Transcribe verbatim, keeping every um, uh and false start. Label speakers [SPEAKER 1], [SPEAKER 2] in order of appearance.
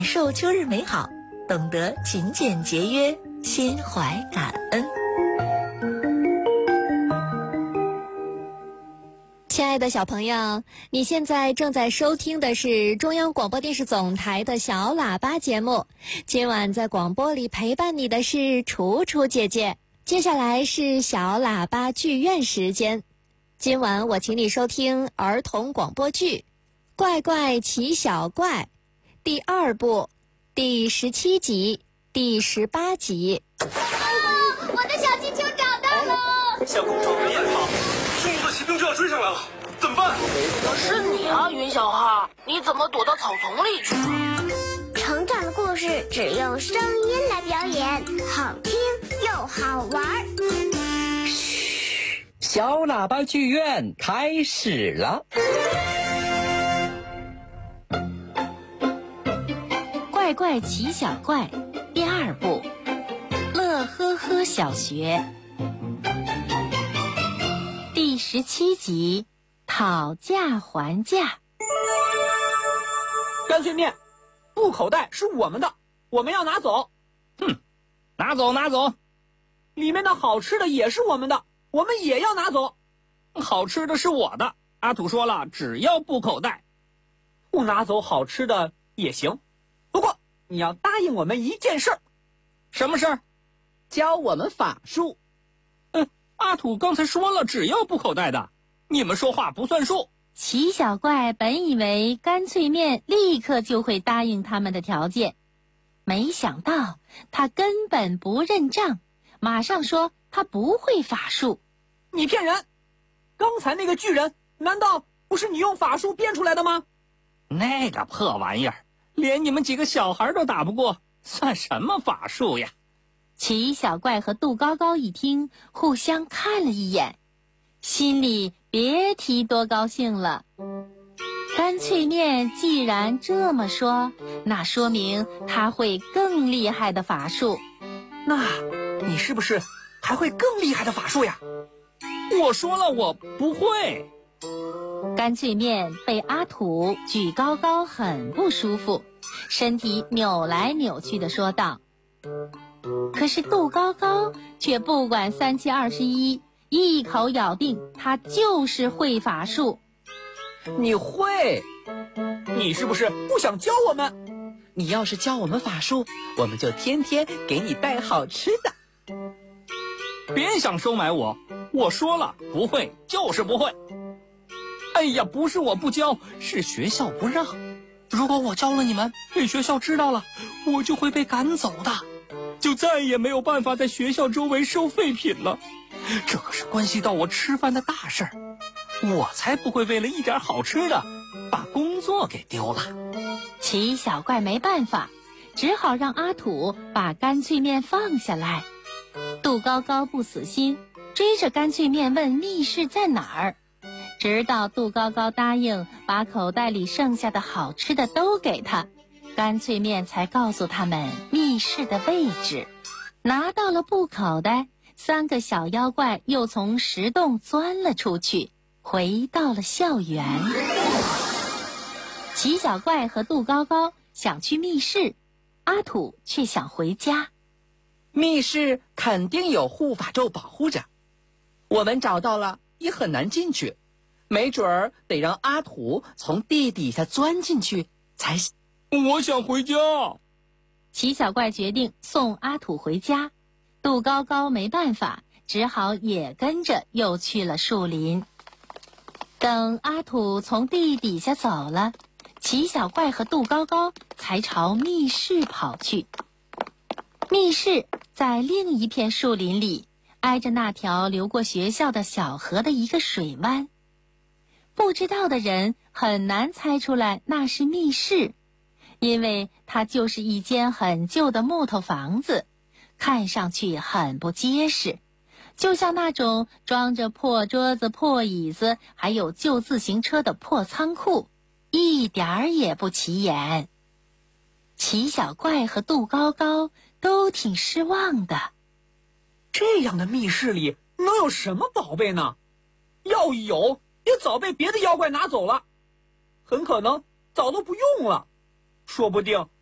[SPEAKER 1] 受秋日美好，懂得勤俭节约，心怀感恩。
[SPEAKER 2] 亲爱的小朋友，你现在正在收听的是中央广播电视总台的小喇叭节目。今晚在广播里陪伴你的是楚楚姐姐。接下来是小喇叭剧院时间。今晚我请你收听儿童广播剧《怪怪奇小怪》第二部第十七集、第十八集。
[SPEAKER 3] 啊！我的小气球找到了！
[SPEAKER 4] 小公主别跑，中国的骑兵就要追上来了，怎么办？
[SPEAKER 5] 是你啊，云小哈，你怎么躲到草丛里去了？
[SPEAKER 3] 成长的故事只用声音来表演，好听又好玩。
[SPEAKER 6] 嘘，小喇叭剧院开始了。
[SPEAKER 7] 怪怪奇小怪第二部，乐呵呵小学第十七集，讨价还价。
[SPEAKER 8] 干脆面布口袋是我们的，我们要拿走。
[SPEAKER 6] 哼，拿走拿走。
[SPEAKER 8] 里面的好吃的也是我们的，我们也要拿走。
[SPEAKER 6] 好吃的是我的，阿土说了，只要布口袋。
[SPEAKER 8] 不拿走好吃的也行，不过你要答应我们一件事儿。
[SPEAKER 6] 什么事儿？
[SPEAKER 9] 教我们法术。
[SPEAKER 6] 嗯，阿土刚才说了，只要布口袋的，你们说话不算数。
[SPEAKER 7] 奇小怪本以为干脆面立刻就会答应他们的条件，没想到他根本不认账，马上说他不会法术。
[SPEAKER 8] 你骗人！刚才那个巨人难道不是你用法术变出来的吗？
[SPEAKER 6] 那个破玩意儿连你们几个小孩都打不过，算什么法术呀？
[SPEAKER 7] 奇小怪和杜高高一听，互相看了一眼，心里别提多高兴了。干脆面既然这么说，那说明他会更厉害的法术。
[SPEAKER 8] 那你是不是还会更厉害的法术呀？
[SPEAKER 6] 我说了，我不会。
[SPEAKER 7] 干脆面被阿土举高高很不舒服，身体扭来扭去的说道。可是杜高高却不管三七二十一，一口咬定他就是会法术。
[SPEAKER 8] 你会？你是不是不想教我们？
[SPEAKER 9] 你要是教我们法术，我们就天天给你带好吃的。
[SPEAKER 6] 别想收买我，我说了不会就是不会。哎呀，不是我不教，是学校不让。如果我教了你们，被学校知道了，我就会被赶走的，就再也没有办法在学校周围收废品了。这可是关系到我吃饭的大事儿，我才不会为了一点好吃的把工作给丢了。
[SPEAKER 7] 奇小怪没办法，只好让阿土把干脆面放下来。杜高高不死心，追着干脆面问密室在哪儿，直到杜高高答应把口袋里剩下的好吃的都给他，干脆面才告诉他们密室的位置。拿到了布口袋，三个小妖怪又从石洞钻了出去，回到了校园。奇小怪和杜高高想去密室，阿土却想回家。
[SPEAKER 9] 密室肯定有护法咒保护着，我们找到了也很难进去，没准儿得让阿土从地底下钻进去才行。
[SPEAKER 6] 我想回家。
[SPEAKER 7] 奇小怪决定送阿土回家，杜高高没办法，只好也跟着又去了树林。等阿土从地底下走了，奇小怪和杜高高才朝密室跑去。密室在另一片树林里，挨着那条流过学校的小河的一个水湾。不知道的人很难猜出来那是密室，因为它就是一间很旧的木头房子，看上去很不结实，就像那种装着破桌子、破椅子还有旧自行车的破仓库，一点儿也不起眼。奇小怪和杜高高都挺失望的。
[SPEAKER 8] 这样的密室里能有什么宝贝呢？要有也早被别的妖怪拿走了，很可能早都不用了，说不定